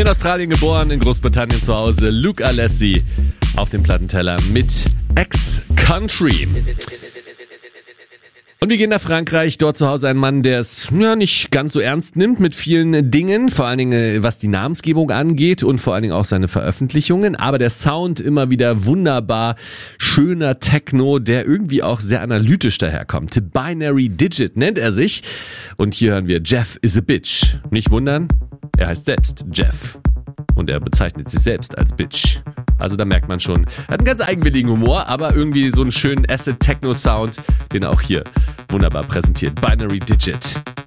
In Australien geboren, in Großbritannien zu Hause, Luke Alessi auf dem Plattenteller mit Ex-Country. Und wir gehen nach Frankreich, dort zu Hause ein Mann, der es nicht ganz so ernst nimmt mit vielen Dingen, vor allen Dingen was die Namensgebung angeht und vor allen Dingen auch seine Veröffentlichungen, aber der Sound immer wieder wunderbar, schöner Techno, der irgendwie auch sehr analytisch daherkommt. Binary Digit nennt er sich und hier hören wir Jeff is a Bitch. Nicht wundern, er heißt selbst Jeff und er bezeichnet sich selbst als Bitch. Also da merkt man schon, er hat einen ganz eigenwilligen Humor, aber irgendwie so einen schönen Acid-Techno-Sound, den er auch hier wunderbar präsentiert. Binary Digit.